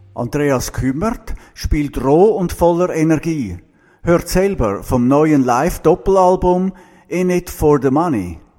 Andreas Kümmert spielt roh und voller Energie. Hört selber vom neuen Live-Doppelalbum In It for the Money.